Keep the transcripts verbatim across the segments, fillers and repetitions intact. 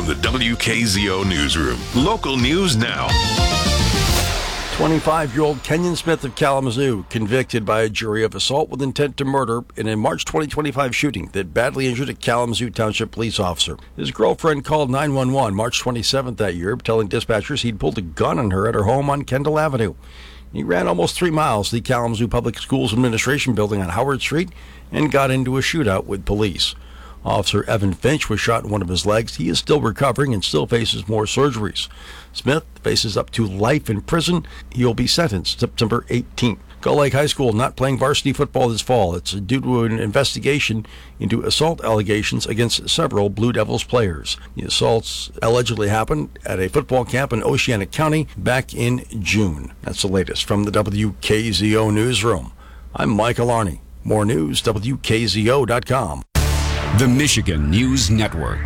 from the W K Z O Newsroom. Local news now. twenty-five-year-old Kenyon Smith of Kalamazoo, convicted by a jury of assault with intent to murder in a March twenty twenty-five shooting that badly injured a Kalamazoo Township police officer. His girlfriend called nine one one March twenty-seventh that year, telling dispatchers he'd pulled a gun on her at her home on Kendall Avenue. He ran almost three miles to the Kalamazoo Public Schools Administration Building on Howard Street and got into a shootout with police. Officer Evan Finch was shot in one of his legs. He is still recovering and still faces more surgeries. Smith faces up to life in prison. He will be sentenced September eighteenth. Gull Lake High School not playing varsity football this fall. It's due to an investigation into assault allegations against several Blue Devils players. The assaults allegedly happened at a football camp in Oceana County back in June. That's the latest from the W K Z O Newsroom. I'm Michael Arney. More news, W K Z O dot com. The Michigan News Network.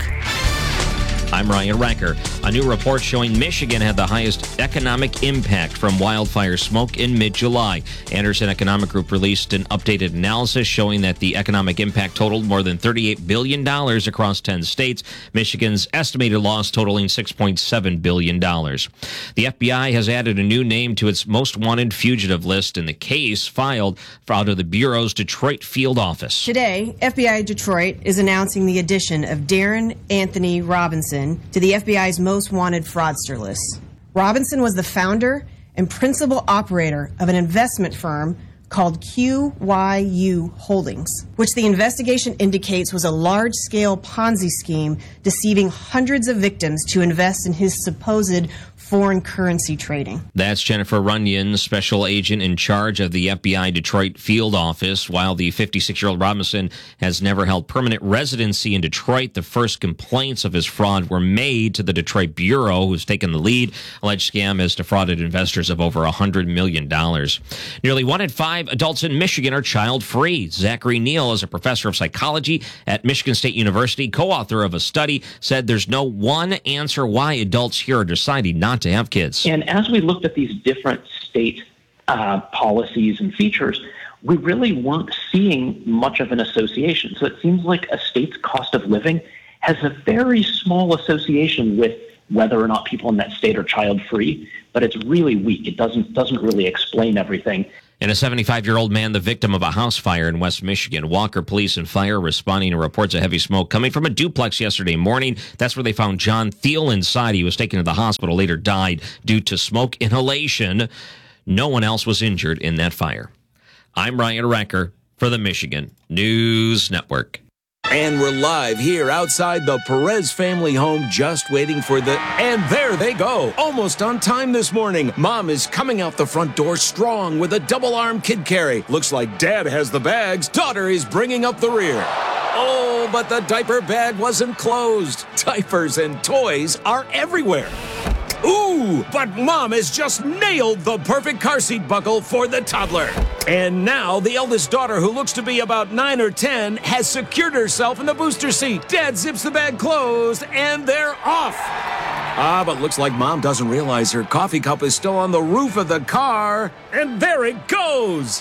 I'm Ryan Recker. A new report showing Michigan had the highest economic impact from wildfire smoke in mid-July. Anderson Economic Group released an updated analysis showing that the economic impact totaled more than thirty-eight billion dollars across ten states. Michigan's estimated loss totaling six point seven billion dollars. The F B I has added a new name to its most wanted fugitive list in the case filed out of the Bureau's Detroit field office. Today, F B I Detroit is announcing the addition of Darren Anthony Robinson to the F B I's most wanted fraudster list. Robinson was the founder and principal operator of an investment firm called Q Y U Holdings, which the investigation indicates was a large-scale Ponzi scheme deceiving hundreds of victims to invest in his supposed foreign currency trading. That's Jennifer Runyon, special agent in charge of the F B I Detroit field office. While the fifty-six-year-old Robinson has never held permanent residency in Detroit, the first complaints of his fraud were made to the Detroit Bureau, who's taken the lead. Alleged scam has defrauded investors of over one hundred million dollars. Nearly one in five adults in Michigan are child-free. Zachary Neal is a professor of psychology at Michigan State University, co-author of a study, said there's no one answer why adults here are deciding not to have kids. And as we looked at these different state uh, policies and features, we really weren't seeing much of an association. So it seems like a state's cost of living has a very small association with whether or not people in that state are child-free, but it's really weak. It doesn't doesn't really explain everything. And a seventy-five-year-old man, the victim of a house fire in West Michigan. Walker Police and Fire responding to reports of heavy smoke coming from a duplex yesterday morning. That's where they found John Thiel inside. He was taken to the hospital, later died due to smoke inhalation. No one else was injured in that fire. I'm Ryan Recker for the Michigan News Network. And we're live here outside the Perez family home, just waiting for the... And there they go, almost on time this morning. Mom is coming out the front door strong with a double-arm kid carry. Looks like Dad has the bags. Daughter is bringing up the rear. Oh, but the diaper bag wasn't closed. Diapers and toys are everywhere. Ooh, but Mom has just nailed the perfect car seat buckle for the toddler. And now the eldest daughter, who looks to be about nine or ten, has secured herself in the booster seat. Dad zips the bag closed, and they're off. Ah, but looks like Mom doesn't realize her coffee cup is still on the roof of the car. And there it goes.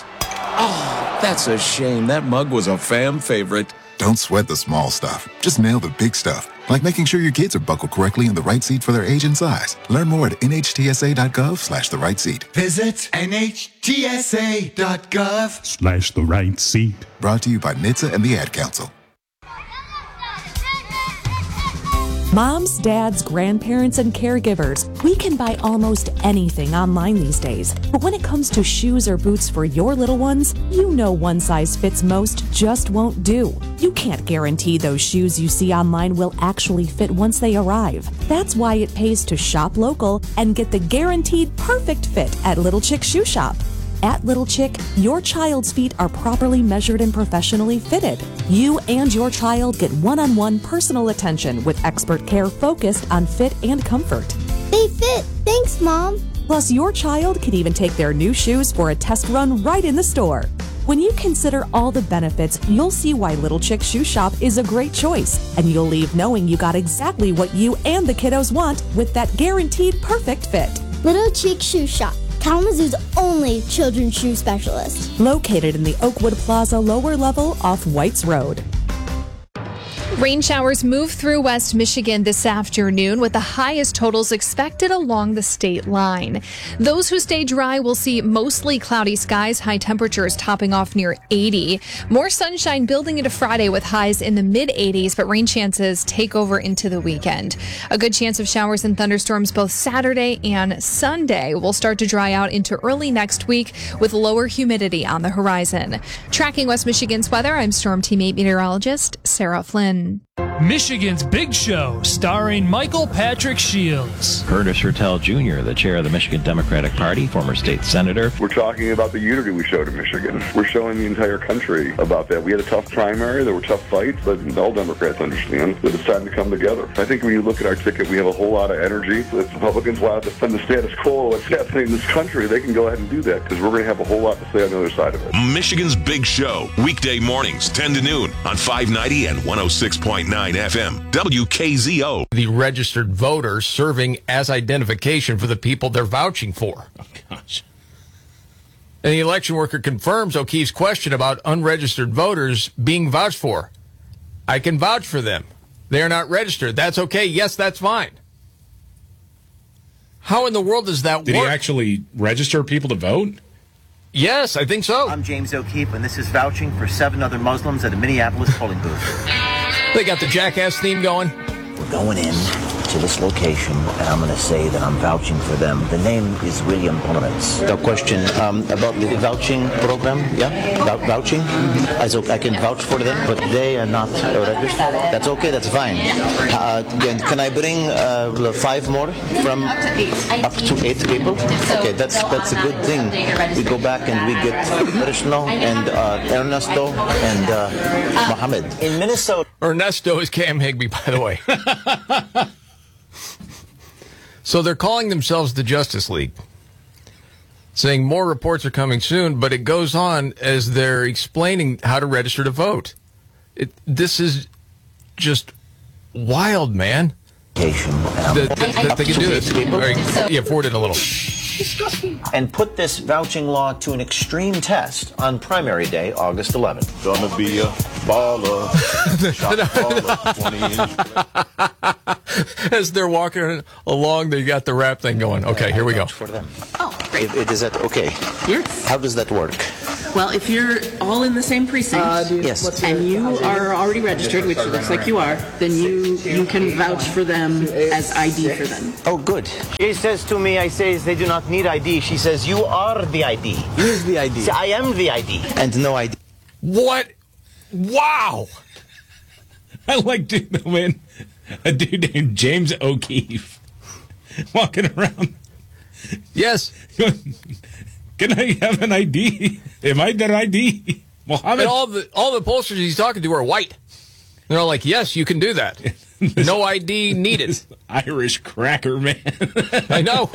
Oh, that's a shame. That mug was a fam favorite. Don't sweat the small stuff. Just nail the big stuff, like making sure your kids are buckled correctly in the right seat for their age and size. Learn more at N H T S A dot gov slash the right seat. Visit N H T S A dot gov slash the right seat. Brought to you by N H T S A and the Ad Council. Moms, dads, grandparents, and caregivers, we can buy almost anything online these days. But when it comes to shoes or boots for your little ones, you know one size fits most just won't do. You can't guarantee those shoes you see online will actually fit once they arrive. That's why it pays to shop local and get the guaranteed perfect fit at Little Chick Shoe Shop. At Little Chick, your child's feet are properly measured and professionally fitted. You and your child get one-on-one personal attention with expert care focused on fit and comfort. They fit. Thanks, Mom. Plus, your child can even take their new shoes for a test run right in the store. When you consider all the benefits, you'll see why Little Chick Shoe Shop is a great choice, and you'll leave knowing you got exactly what you and the kiddos want with that guaranteed perfect fit. Little Chick Shoe Shop, Kalamazoo's only children's shoe specialist. Located in the Oakwood Plaza lower level off Whites Road. Rain showers move through West Michigan this afternoon with the highest totals expected along the state line. Those who stay dry will see mostly cloudy skies, high temperatures topping off near eighty. More sunshine building into Friday with highs in the mid eighties, but rain chances take over into the weekend. A good chance of showers and thunderstorms both Saturday and Sunday. Will start to dry out into early next week with lower humidity on the horizon. Tracking West Michigan's weather, I'm Storm Team eight meteorologist Sarah Flynn. Michigan's Big Show, starring Michael Patrick Shields. Ernest Hertel Junior, the chair of the Michigan Democratic Party, former state senator. We're talking about the unity we showed in Michigan. We're showing the entire country about that. We had a tough primary, there were tough fights, but all Democrats understand that it's time to come together. I think when you look at our ticket, we have a whole lot of energy. If Republicans want to defend the status quo, what's happening in this country, they can go ahead and do that because we're going to have a whole lot to say on the other side of it. Michigan's Big Show, weekday mornings, ten to noon on five ninety and one oh six point nine F M, W K Z O. The registered voters serving as identification for the people they're vouching for. Oh, gosh. And the election worker confirms O'Keefe's question about unregistered voters being vouched for. I can vouch for them. They are not registered. That's okay. Yes, that's fine. How in the world does that Did work? Did he actually register people to vote? Yes, I think so. I'm James O'Keefe, and this is vouching for seven other Muslims at a Minneapolis polling booth. They got the Jackass theme going. We're going in to this location, and I'm going to say that I'm vouching for them. The name is William Pomerantz. The question um, about the vouching program, yeah? Vou- vouching? I, so I can vouch for them, but they are not uh, registered. That's okay, that's fine. Uh, can, can I bring uh, five more from up to eight, up to eight people? Okay, that's that's a good thing. We go back and we get Krishna and uh, Ernesto and uh, Mohammed. In Minnesota. Ernesto is Cam Higbee, by the way. So they're calling themselves the Justice League, saying more reports are coming soon, but it goes on as they're explaining how to register to vote. It, this is just wild, man. That, that, that they can do this. Right, yeah, forward it a little. And put this vouching law to an extreme test on primary day, August eleventh. Gonna be a baller. Shot baller As they're walking along, they got the rap thing going. Okay, here we go. For them. Oh, great. Is that okay? Yes. How does that work? Well, if you're all in the same precinct, uh, yes. and you are already registered, which it looks like you are, then you you can vouch for them as I D for them. Oh, good. She says to me, I say they do not need I D. She says, you are the I D. Here's the I D. See, I am the I D. And no I D. What? Wow. I like to when a dude named James O'Keefe walking around. Yes. Can I have an I D? Am I their I D? Mohammed? And all the all the pollsters he's talking to are white. They're all like, yes, you can do that. No I D needed. Irish cracker man. I know.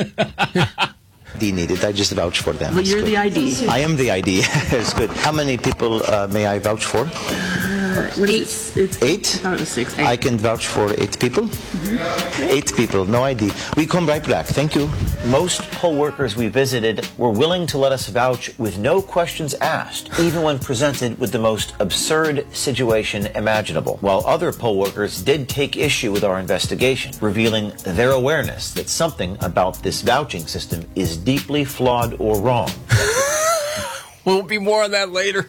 I D needed. I just vouch for them. Well, you're good. the I D. I am the I D. It's good. How many people uh, may I vouch for? Uh, eight. It's, eight? I thought it was six. Eight. I can vouch for eight people? Mm-hmm. Eight people, no I D. We come right back. Thank you. Most poll workers we visited were willing to let us vouch with no questions asked, even when presented with the most absurd situation imaginable. While other poll workers did take issue with our investigation, revealing their awareness that something about this vouching system is deeply flawed or wrong. We'll be more on that later.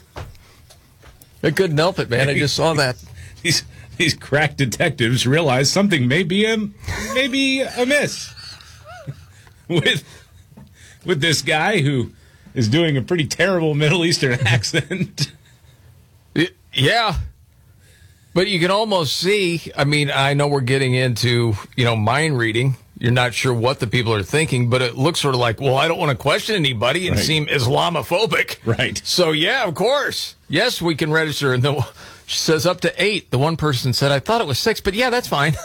I couldn't help it, man. I just saw that. These these crack detectives realize something may be a, may be amiss with with this guy who is doing a pretty terrible Middle Eastern accent. Yeah. But you can almost see, I mean, I know we're getting into, you know, mind reading. You're not sure what the people are thinking, but it looks sort of like, well, I don't want to question anybody and right. seem Islamophobic. Right. So, yeah, of course. Yes, we can register. And the, she says up to eight. The one person said, I thought it was six, but yeah, that's fine.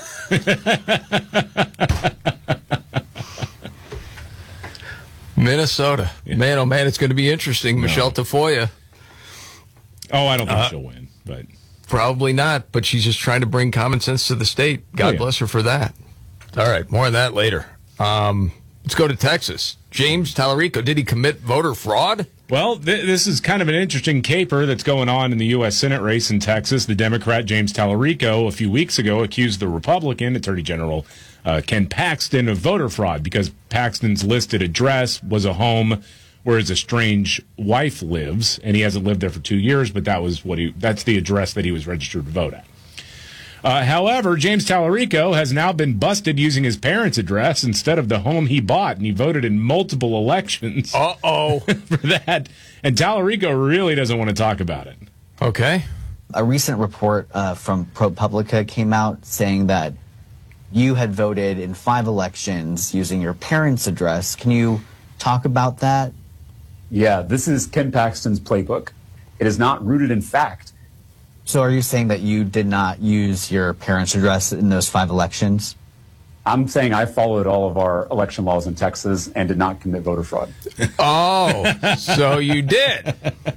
Minnesota. Yeah. Man, oh, man, it's going to be interesting. No. Michelle Tafoya. Oh, I don't think uh, she'll win, but probably not. But she's just trying to bring common sense to the state. God oh, yeah. bless her for that. All right, more on that later. Um, let's go to Texas. James Tallarico, did he commit voter fraud? Well, th- this is kind of an interesting caper that's going on in the U S Senate race in Texas. The Democrat James Tallarico a few weeks ago accused the Republican Attorney General uh, Ken Paxton of voter fraud because Paxton's listed address was a home where his estranged wife lives, and he hasn't lived there for two years, but that was what he that's the address that he was registered to vote at. Uh, however, James Tallarico has now been busted using his parents' address instead of the home he bought, and he voted in multiple elections. Uh-oh. for that. And Tallarico really doesn't want to talk about it. Okay. A recent report uh, from ProPublica came out saying that you had voted in five elections using your parents' address. Can you talk about that? Yeah, this is Ken Paxton's playbook. It is not rooted in fact. So are you saying that you did not use your parents' address in those five elections? I'm saying I followed all of our election laws in Texas and did not commit voter fraud. Oh, so you did.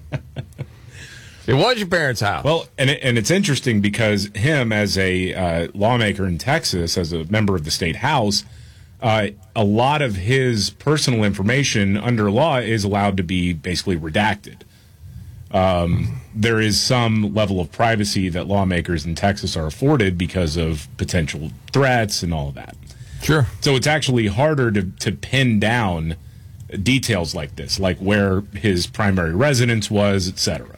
It was your parents' house. Well, and it, and it's interesting because him as a uh, lawmaker in Texas, as a member of the state house, uh, a lot of his personal information under law is allowed to be basically redacted. Um, there is some level of privacy that lawmakers in Texas are afforded because of potential threats and all of that. Sure. So it's actually harder to, to pin down details like this, like where his primary residence was, et cetera.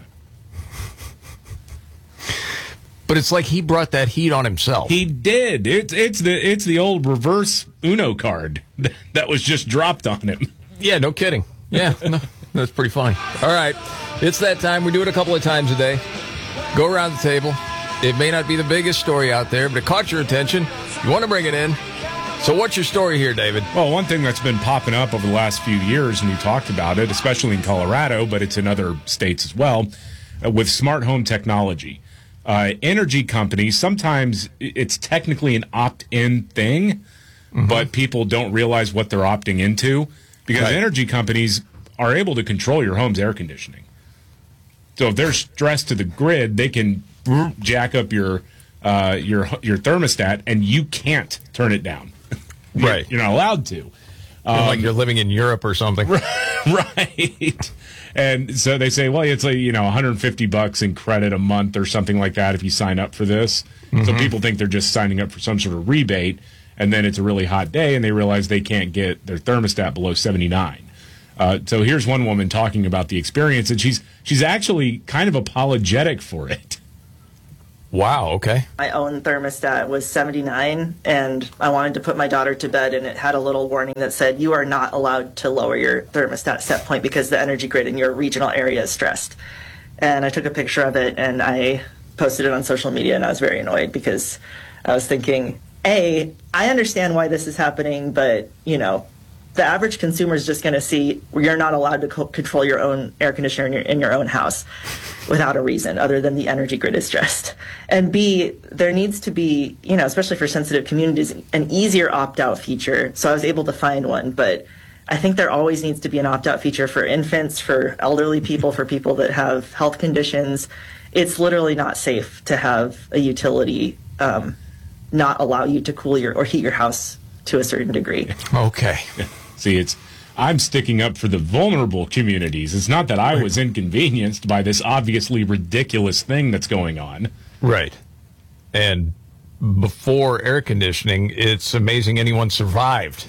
But it's like he brought that heat on himself. He did. It's it's the it's the old reverse Uno card that was just dropped on him. Yeah, no kidding. Yeah, no, that's pretty funny. All right. It's that time. We do it a couple of times a day. Go around the table. It may not be the biggest story out there, but it caught your attention. You want to bring it in. So what's your story here, David? Well, one thing that's been popping up over the last few years, and you talked about it, especially in Colorado, but it's in other states as well, uh, with smart home technology. Uh, energy companies, sometimes it's technically an opt-in thing, mm-hmm. but people don't realize what they're opting into because right. energy companies are able to control your home's air conditioning. So if they're stressed to the grid, they can jack up your uh, your your thermostat, and you can't turn it down. Right, you're not allowed to. Um, like you're living in Europe or something, right? And so they say, well, it's like you know, one hundred fifty bucks in credit a month or something like that if you sign up for this. Mm-hmm. So people think they're just signing up for some sort of rebate, and then it's a really hot day, and they realize they can't get their thermostat below seventy-nine. Uh, so here's one woman talking about the experience, and she's she's actually kind of apologetic for it. Wow, okay. My own thermostat was seventy-nine, and I wanted to put my daughter to bed, and it had a little warning that said, you are not allowed to lower your thermostat set point because the energy grid in your regional area is stressed. And I took a picture of it, and I posted it on social media, and I was very annoyed because I was thinking, A, I understand why this is happening, but, you know, the average consumer is just going to see you're not allowed to co- control your own air conditioner in your, in your own house without a reason other than the energy grid is stressed. And B, there needs to be, you know, especially for sensitive communities, an easier opt-out feature. So I was able to find one, but I think there always needs to be an opt-out feature for infants, for elderly people, for people that have health conditions. It's literally not safe to have a utility um, not allow you to cool your or heat your house to a certain degree. Okay. See, it's I'm sticking up for the vulnerable communities. It's not that I was inconvenienced by this obviously ridiculous thing that's going on. Right. And before air conditioning, it's amazing anyone survived.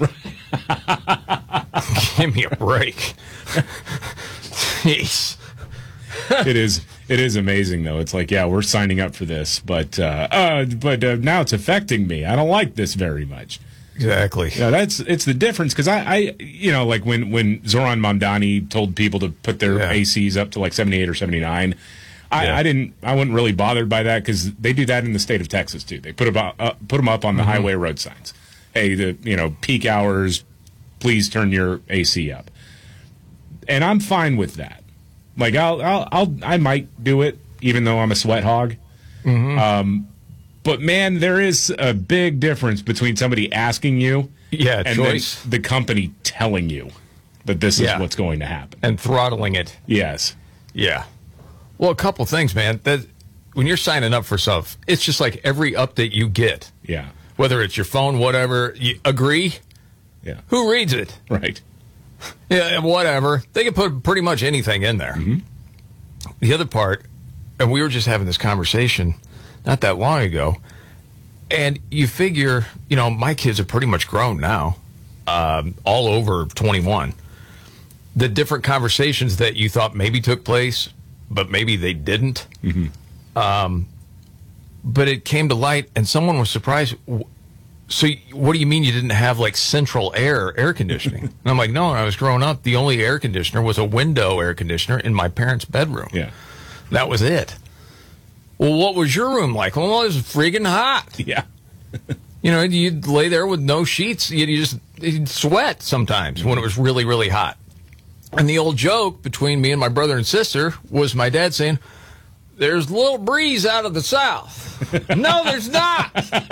Give me a break. Jeez. It is it is amazing, though. It's like, yeah, we're signing up for this, but uh, uh, but uh, now it's affecting me. I don't like this very much. Exactly. Yeah, that's it's the difference because I, I, you know, like when, when Zoran Mamdani told people to put their yeah. A Cs up to like seventy-eight or seventy-nine, I, yeah. I didn't, I wasn't really bothered by that because they do that in the state of Texas too. They put about uh, put them up on the mm-hmm. highway road signs. Hey, the you know peak hours, please turn your A C up, and I'm fine with that. Like I'll, I'll, I'll I might do it even though I'm a sweat hog. Mm-hmm. Um, But, man, there is a big difference between somebody asking you yeah, and choice. then the company telling you that this yeah. is what's going to happen. And throttling it. Yes. Yeah. Well, a couple things, man. That when you're signing up for stuff, it's just like every update you get. Yeah. Whether it's your phone, whatever, you agree? Yeah. Who reads it? Right. Yeah, whatever. They can put pretty much anything in there. Mm-hmm. The other part, and we were just having this conversation not that long ago, and you figure, you know, my kids are pretty much grown now, um, all over twenty-one. The different conversations that you thought maybe took place, but maybe they didn't. Mm-hmm. Um, but it came to light, and someone was surprised. So what do you mean you didn't have, like, central air, air conditioning? And I'm like, no, when I was growing up, the only air conditioner was a window air conditioner in my parents' bedroom. Yeah. That was it. Well, what was your room like? Well, it was friggin' hot. Yeah. You know, you'd lay there with no sheets. You'd, you just you'd sweat sometimes mm-hmm. when it was really, really hot. And the old joke between me and my brother and sister was my dad saying, there's a little breeze out of the south. No, there's not.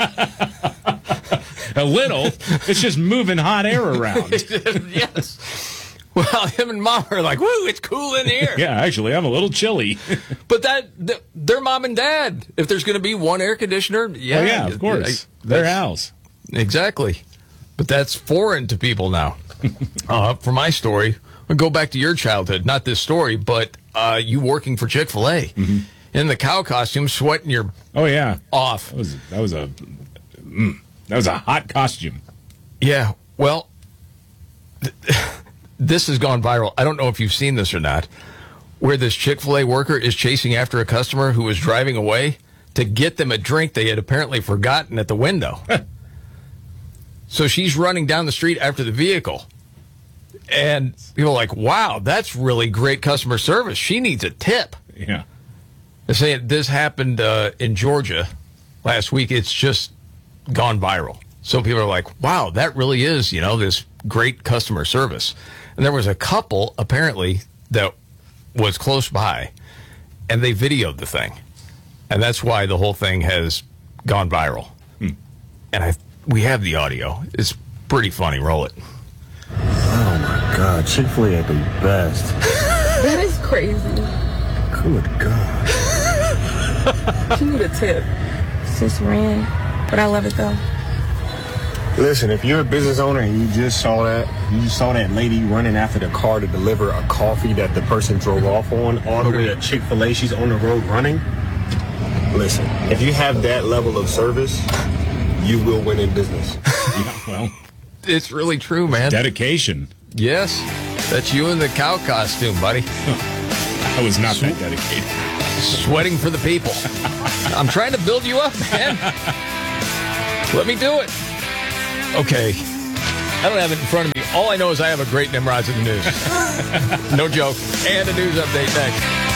A little. It's just moving hot air around. Yes. Well, him and Mom are like, woo, it's cool in here. Yeah, actually, I'm a little chilly. But that, they're Mom and Dad. If there's going to be one air conditioner, yeah. Oh, yeah, of course. I, Their house. Exactly. But that's foreign to people now. uh, for my story, I'll go back to your childhood. Not this story, but uh, you working for Chick-fil-A. Mm-hmm. In the cow costume, sweating your oh yeah off. That was that was a mm, that was a hot costume. Yeah. Well, th- this has gone viral. I don't know if you've seen this or not, where this Chick-fil-A worker is chasing after a customer who was driving away to get them a drink they had apparently forgotten at the window. So she's running down the street after the vehicle. And people are like, wow, that's really great customer service. She needs a tip. Yeah. They're saying this happened uh, in Georgia last week. It's just gone viral. So people are like, wow, that really is, you know, this great customer service. And there was a couple, apparently, that was close by, and they videoed the thing. And that's why the whole thing has gone viral. Hmm. And I, we have the audio. It's pretty funny. Roll it. Oh, my God. Chick-fil-A are the best. That is crazy. Good God. She need a tip. It's just ran, but I love it though. Listen, if you're a business owner and you just saw that, you just saw that lady running after the car to deliver a coffee that the person drove off on, all the way to Chick-fil-A, she's on the road running. Listen, if you have that level of service, you will win in business. Yeah, well, it's really true, man. Dedication. Yes, that's you in the cow costume, buddy. I was not that dedicated. Sweating for the people. I'm trying to build you up, man. Let me do it. Okay. I don't have it in front of me. All I know is I have a great Nimrods in the news. No joke. And a news update next.